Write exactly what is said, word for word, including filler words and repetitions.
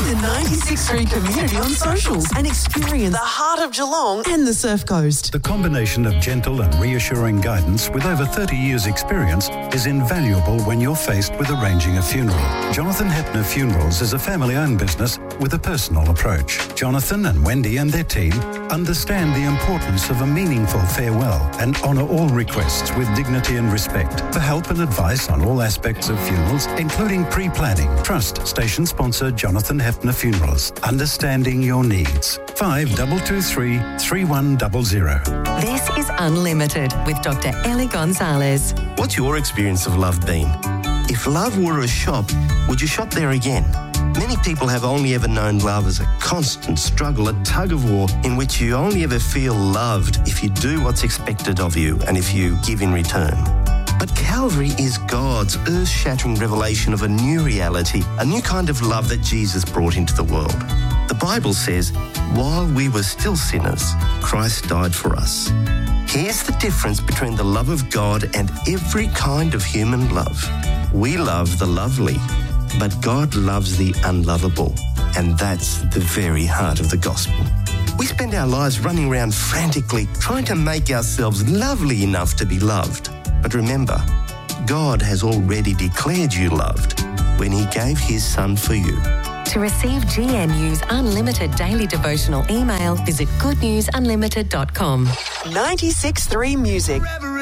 the ninety-six point three community on socials and experience the heart of Geelong and the Surf Coast. The combination of gentle and reassuring guidance with over thirty years' experience is invaluable when you're faced with arranging a funeral. Jonathan Hepner Funerals is a family-owned business with a personal approach. Jonathan and Wendy and their team understand the importance of a meaningful farewell and honour all requests with dignity and respect. For help and advice on all aspects of funerals, including pre-planning, trust station sponsor Jonathan Hepner Funerals. Understanding your needs. five two two three, three one zero zero. This is Unlimited with Doctor Ellie Gonzalez. What's your experience of love been? If love were a shop, would you shop there again? Many people have only ever known love as a constant struggle, a tug of war in which you only ever feel loved if you do what's expected of you and if you give in return. But Calvary is God's earth-shattering revelation of a new reality, a new kind of love that Jesus brought into the world. The Bible says, while we were still sinners, Christ died for us. Here's the difference between the love of God and every kind of human love. We love the lovely, but God loves the unlovable, and that's the very heart of the gospel. We spend our lives running around frantically trying to make ourselves lovely enough to be loved. But remember, God has already declared you loved when he gave his son for you. To receive G N U's unlimited daily devotional email, visit good news unlimited dot com. ninety-six point three Music.